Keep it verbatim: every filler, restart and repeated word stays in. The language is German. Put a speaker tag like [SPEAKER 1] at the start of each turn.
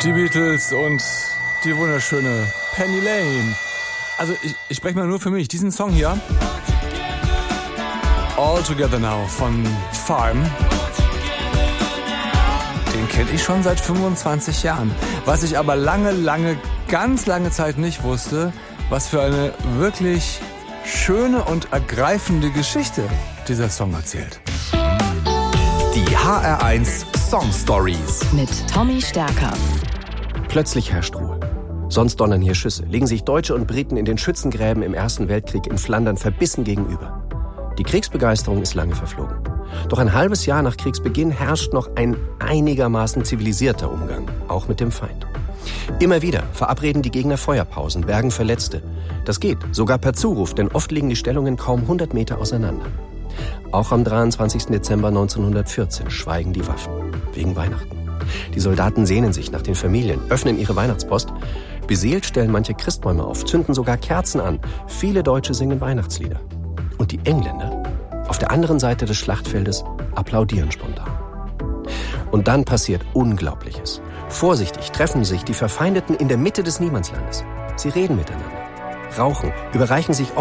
[SPEAKER 1] Die Beatles und die wunderschöne Penny Lane. Also ich, ich spreche mal nur für mich. Diesen Song hier, All Together Now von Farm, den kenne ich schon seit fünfundzwanzig Jahren. Was ich aber lange, lange, ganz lange Zeit nicht wusste, was für eine wirklich schöne und ergreifende Geschichte dieser Song erzählt.
[SPEAKER 2] Die H R eins Song Stories
[SPEAKER 3] mit Tommy Stärker.
[SPEAKER 4] Plötzlich herrscht Ruhe. Sonst donnern hier Schüsse, legen sich Deutsche und Briten in den Schützengräben im Ersten Weltkrieg in Flandern verbissen gegenüber. Die Kriegsbegeisterung ist lange verflogen. Doch ein halbes Jahr nach Kriegsbeginn herrscht noch ein einigermaßen zivilisierter Umgang, auch mit dem Feind. Immer wieder verabreden die Gegner Feuerpausen, bergen Verletzte. Das geht, sogar per Zuruf, denn oft liegen die Stellungen kaum hundert Meter auseinander. Auch am dreiundzwanzigsten Dezember neunzehnhundertvierzehn schweigen die Waffen, wegen Weihnachten. Die Soldaten sehnen sich nach den Familien, öffnen ihre Weihnachtspost. Beseelt stellen manche Christbäume auf, zünden sogar Kerzen an. Viele Deutsche singen Weihnachtslieder. Und die Engländer auf der anderen Seite des Schlachtfeldes applaudieren spontan. Und dann passiert Unglaubliches. Vorsichtig treffen sich die Verfeindeten in der Mitte des Niemandslandes. Sie reden miteinander, rauchen, überreichen sich